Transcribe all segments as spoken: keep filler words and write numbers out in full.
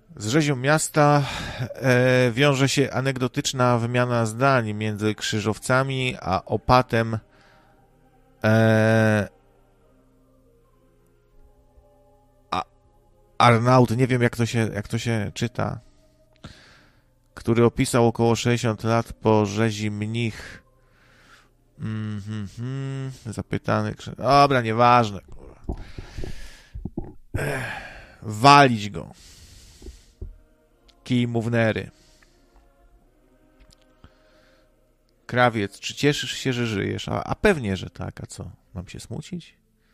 Z rzezią miasta e, wiąże się anegdotyczna wymiana zdań między krzyżowcami a opatem e, a, Arnaut, nie wiem jak to się, jak to się czyta, który opisał około sześćdziesiąt lat po rzezi mnich. Mm-hmm, zapytany krzyż... Dobra, nieważne. Ech, walić go. Kij mu w nery. Krawiec, czy cieszysz się, że żyjesz? A, a pewnie, że tak. A co? Mam się smucić?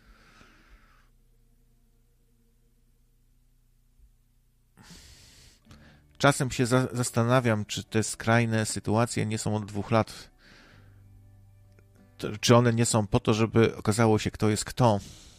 Czasem się za- zastanawiam, czy te skrajne sytuacje nie są od dwóch lat. To, czy one nie są po to, żeby okazało się, kto jest kto.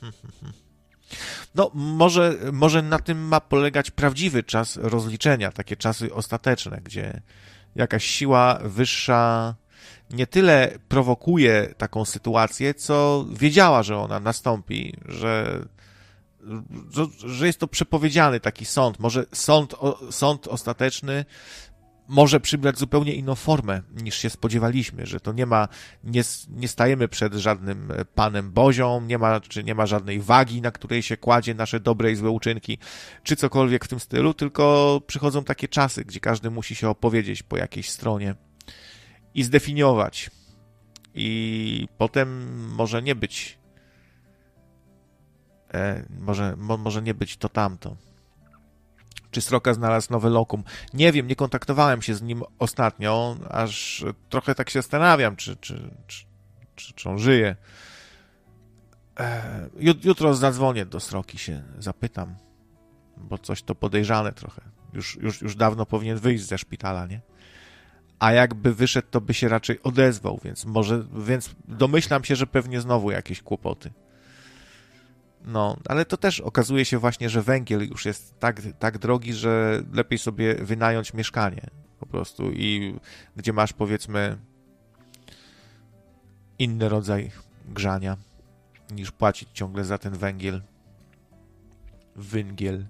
No, może, może na tym ma polegać prawdziwy czas rozliczenia, takie czasy ostateczne, gdzie jakaś siła wyższa nie tyle prowokuje taką sytuację, co wiedziała, że ona nastąpi, że, że jest to przepowiedziany taki sąd. Może sąd, sąd ostateczny może przybrać zupełnie inną formę, niż się spodziewaliśmy, że to nie ma, nie, nie stajemy przed żadnym Panem Bozią, nie ma, czy nie ma żadnej wagi, na której się kładzie nasze dobre i złe uczynki, czy cokolwiek w tym stylu, tylko przychodzą takie czasy, gdzie każdy musi się opowiedzieć po jakiejś stronie i zdefiniować. I potem może nie być e, może, mo, może nie być to tamto. Czy Sroka znalazł nowe lokum? Nie wiem, nie kontaktowałem się z nim ostatnio, aż trochę tak się zastanawiam, czy, czy, czy, czy, czy on żyje. Jutro zadzwonię do Sroki, się zapytam, bo coś to podejrzane trochę. Już, już, już dawno powinien wyjść ze szpitala, nie? A jakby wyszedł, to by się raczej odezwał, więc może, więc domyślam się, że pewnie znowu jakieś kłopoty. No, ale to też okazuje się właśnie, że węgiel już jest tak, tak drogi, że lepiej sobie wynająć mieszkanie po prostu i gdzie masz, powiedzmy, inny rodzaj grzania, niż płacić ciągle za ten węgiel. Węgiel.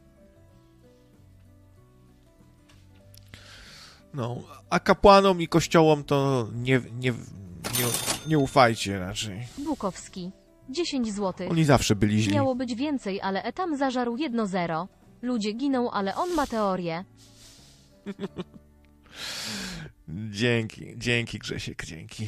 No, a kapłanom i kościołom to nie, nie, nie, nie ufajcie raczej. Bukowski. dziesięć złotych. Oni zawsze byli źli. Miało być więcej, ale Etam zażarł jedno zero. Ludzie giną, ale on ma teorię. Dzięki, dzięki Grzesiek, dzięki.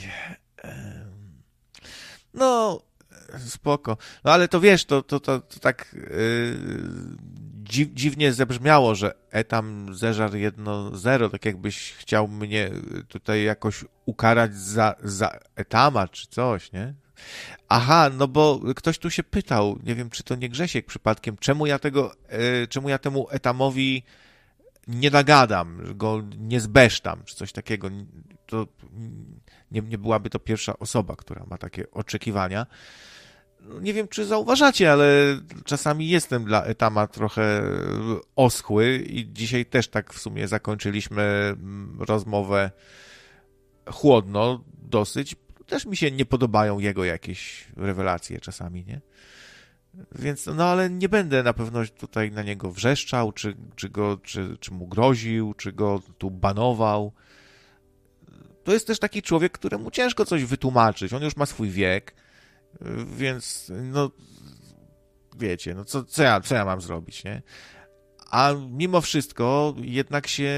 No, spoko. No ale to wiesz, to, to, to, to tak yy, dziw, dziwnie zabrzmiało, że Etam zeżarł jedno zero, tak jakbyś chciał mnie tutaj jakoś ukarać za, za Etama czy coś, nie? Aha, no bo ktoś tu się pytał, nie wiem, czy to nie Grzesiek przypadkiem, czemu ja tego, yy, czemu ja temu Etamowi nie nagadam, go nie zbesztam, czy coś takiego. To nie, nie byłaby to pierwsza osoba, która ma takie oczekiwania. Nie wiem, czy zauważacie, ale czasami jestem dla Etama trochę oschły i dzisiaj też tak w sumie zakończyliśmy rozmowę chłodno dosyć. Też mi się nie podobają jego jakieś rewelacje czasami, nie? Więc, no ale nie będę na pewno tutaj na niego wrzeszczał, czy, czy, go, czy, czy mu groził, czy go tu banował. To jest też taki człowiek, któremu ciężko coś wytłumaczyć. On już ma swój wiek, więc no wiecie, no co, co, ja, co ja mam zrobić, nie? A mimo wszystko jednak się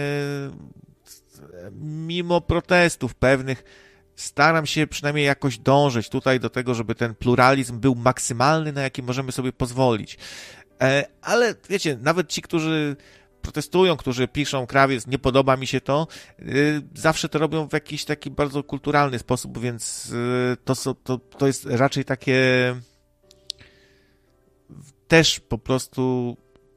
mimo protestów pewnych staram się przynajmniej jakoś dążyć tutaj do tego, żeby ten pluralizm był maksymalny, na jaki możemy sobie pozwolić. Ale wiecie, nawet ci, którzy protestują, którzy piszą krawiec, nie podoba mi się to, zawsze to robią w jakiś taki bardzo kulturalny sposób, więc to, to, to jest raczej takie też po prostu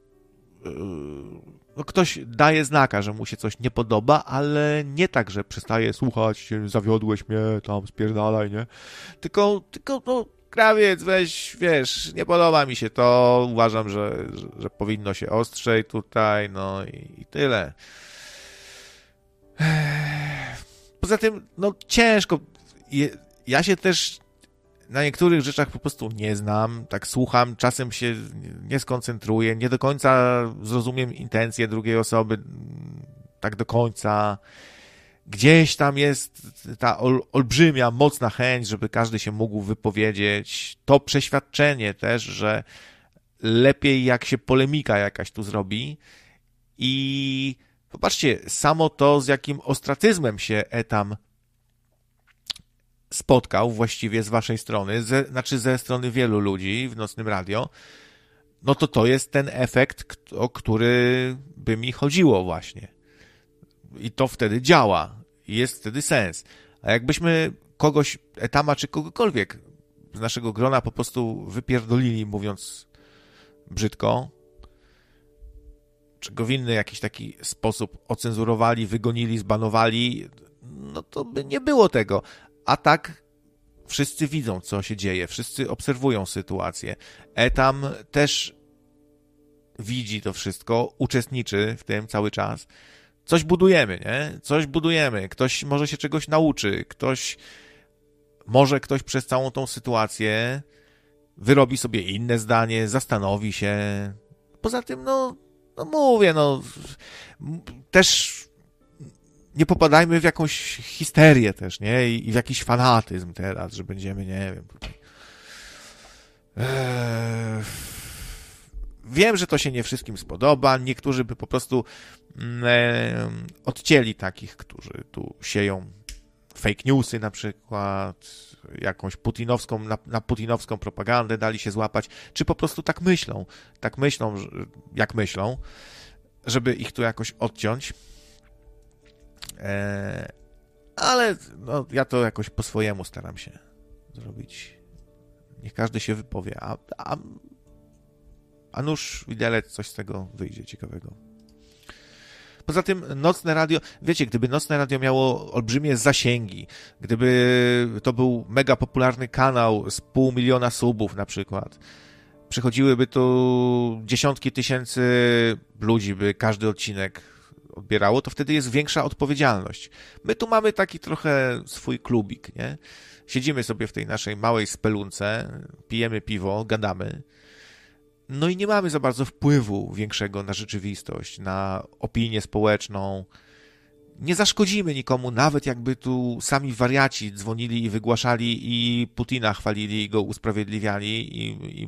no ktoś daje znaka, że mu się coś nie podoba, ale nie tak, że przestaje słuchać, zawiodłeś mnie, tam spierdalaj, nie? Tylko, tylko no, krawiec, weź, wiesz, nie podoba mi się to, uważam, że, że, że powinno się ostrzej tutaj, no i, i tyle. Poza tym, no ciężko, ja się też na niektórych rzeczach po prostu nie znam, tak słucham, czasem się nie skoncentruję, nie do końca zrozumiem intencje drugiej osoby, tak do końca. Gdzieś tam jest ta ol, olbrzymia, mocna chęć, żeby każdy się mógł wypowiedzieć. To przeświadczenie też, że lepiej jak się polemika jakaś tu zrobi. I popatrzcie, samo to, z jakim ostracyzmem się Etam spotkał właściwie z waszej strony, ze, znaczy ze strony wielu ludzi w Nocnym Radio, no to to jest ten efekt, o który by mi chodziło właśnie. I to wtedy działa. I jest wtedy sens. A jakbyśmy kogoś, Etama czy kogokolwiek z naszego grona po prostu wypierdolili, mówiąc brzydko, czy go w inny jakiś taki sposób ocenzurowali, wygonili, zbanowali, no to by nie było tego. A tak wszyscy widzą, co się dzieje, wszyscy obserwują sytuację. Etam też widzi to wszystko, uczestniczy w tym cały czas. Coś budujemy, nie? Coś budujemy. Ktoś może się czegoś nauczy, ktoś, może ktoś przez całą tą sytuację wyrobi sobie inne zdanie, zastanowi się. Poza tym, no, no mówię, no, też nie popadajmy w jakąś histerię też, nie? I, i w jakiś fanatyzm teraz, że będziemy, nie wiem, tutaj. Eee... Wiem, że to się nie wszystkim spodoba. Niektórzy by po prostu e, odcięli takich, którzy tu sieją fake newsy na przykład, jakąś putinowską, na, na putinowską propagandę dali się złapać, czy po prostu tak myślą, tak myślą, jak myślą, żeby ich tu jakoś odciąć. E, ale no, ja to jakoś po swojemu staram się zrobić. Niech każdy się wypowie, a, a A nuż widelec, coś z tego wyjdzie ciekawego. Poza tym Nocne Radio, wiecie, gdyby Nocne Radio miało olbrzymie zasięgi, gdyby to był mega popularny kanał z pół miliona subów na przykład, przychodziłyby tu dziesiątki tysięcy ludzi, by każdy odcinek odbierało, to wtedy jest większa odpowiedzialność. My tu mamy taki trochę swój klubik, nie? Siedzimy sobie w tej naszej małej spelunce, pijemy piwo, gadamy. No i nie mamy za bardzo wpływu większego na rzeczywistość, na opinię społeczną. Nie zaszkodzimy nikomu, nawet jakby tu sami wariaci dzwonili i wygłaszali i Putina chwalili i go usprawiedliwiali i, i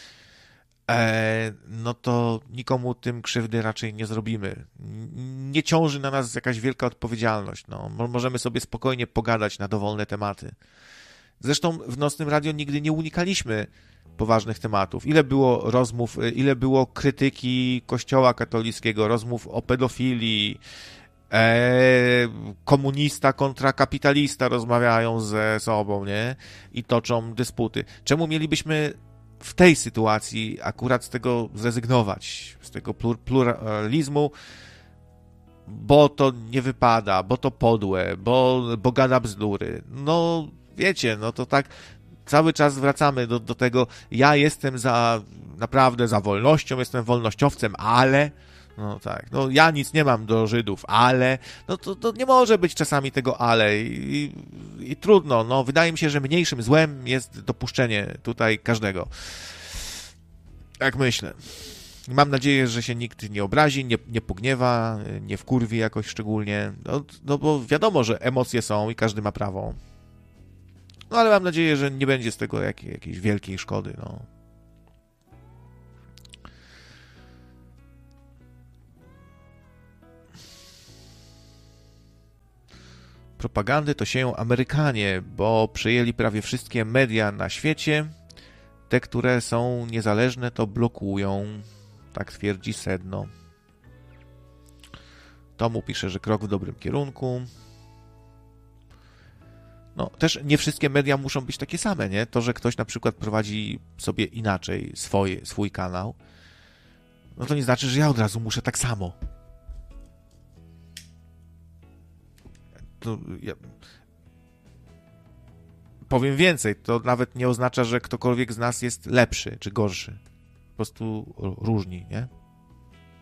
e, no to nikomu tym krzywdy raczej nie zrobimy. Nie ciąży na nas jakaś wielka odpowiedzialność. No, możemy sobie spokojnie pogadać na dowolne tematy. Zresztą w Nocnym Radio nigdy nie unikaliśmy poważnych tematów. Ile było rozmów, ile było krytyki Kościoła katolickiego, rozmów o pedofilii, e, komunista kontra kapitalista rozmawiają ze sobą, nie? I toczą dysputy. Czemu mielibyśmy w tej sytuacji akurat z tego zrezygnować, z tego plur, pluralizmu, bo to nie wypada, bo to podłe, bo, bo gada bzdury. No, wiecie, no to tak cały czas wracamy do, do tego, ja jestem za, naprawdę za wolnością, jestem wolnościowcem, ale, no tak, no ja nic nie mam do Żydów, ale, no to, to nie może być czasami tego ale i, i, i trudno, no wydaje mi się, że mniejszym złem jest dopuszczenie tutaj każdego. Jak myślę. Mam nadzieję, że się nikt nie obrazi, nie, nie pogniewa, nie wkurwi jakoś szczególnie, no, no bo wiadomo, że emocje są i każdy ma prawo. No ale mam nadzieję, że nie będzie z tego jakiej, jakiejś wielkiej szkody, no. Propagandy to sieją Amerykanie, bo przejęli prawie wszystkie media na świecie. Te, które są niezależne, to blokują. Tak twierdzi Sedno. Tomu pisze, że krok w dobrym kierunku. No, też nie wszystkie media muszą być takie same, nie? To, że ktoś na przykład prowadzi sobie inaczej swoje, swój kanał, no to nie znaczy, że ja od razu muszę tak samo. To ja... Powiem więcej, to nawet nie oznacza, że ktokolwiek z nas jest lepszy czy gorszy. Po prostu różni, nie?